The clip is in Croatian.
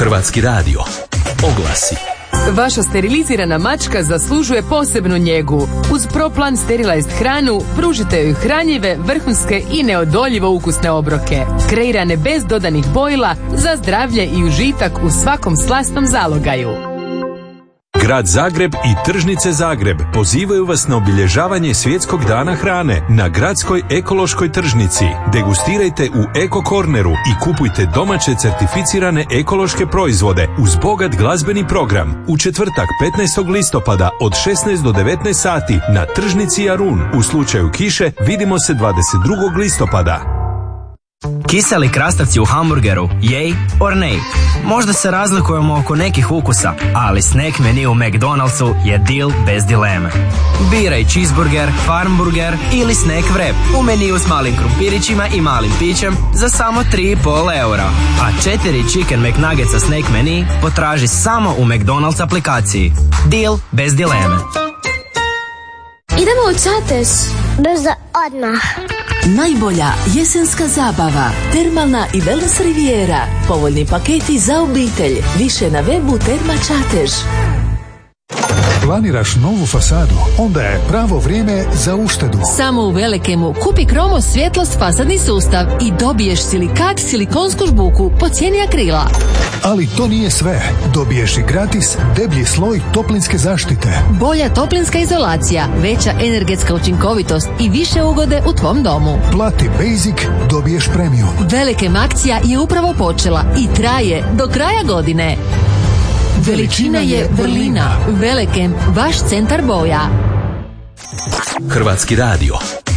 Hrvatski radio. Oglasi. Vaša sterilizirana mačka zaslužuje posebnu njegu. Uz ProPlan Sterilized hranu pružite joj hranjive, vrhunske i neodoljivo ukusne obroke. Kreirane bez dodanih bojila za zdravlje i užitak u svakom slasnom zalogaju. Grad Zagreb i Tržnice Zagreb pozivaju vas na obilježavanje Svjetskog dana hrane na gradskoj ekološkoj tržnici. Degustirajte u Eko Corneru i kupujte domaće certificirane ekološke proizvode uz bogat glazbeni program. U četvrtak 15. listopada od 16 do 19 sati na tržnici Jarun. U slučaju kiše vidimo se 22. listopada. Kiseli krastavci u hamburgeru, yay or nay? Možda se razlikujemo oko nekih ukusa, ali snack menu u McDonald'su je deal bez dileme. Biraj cheeseburger, farmburger ili snack wrap u meniju s malim krumpirićima i malim pićem za samo 3,5 eura. A 4 chicken McNuggetsa snack menu potraži samo u McDonald's aplikaciji. Deal bez dileme. Idemo u Čatež. Brzo, odmah. Najbolja jesenska zabava, termalna i wellness rivijera, povoljni paketi za obitelj, više na webu Terma Čatež. Planiraš novu fasadu? Onda je pravo vrijeme za uštedu. Samo u Velekemu kupi Kromos svjetlost fasadni sustav i dobiješ silikat silikonsku žbuku po cijeni akrila. Ali to nije sve. Dobiješ i gratis deblji sloj toplinske zaštite. Bolja toplinska izolacija, veća energetska učinkovitost i više ugode u tvom domu. Plati Basic, dobiješ premium. Velekem akcija je upravo počela i traje do kraja godine. Veličina je vrlina. Velekem, vaš centar boja. Hrvatski radio.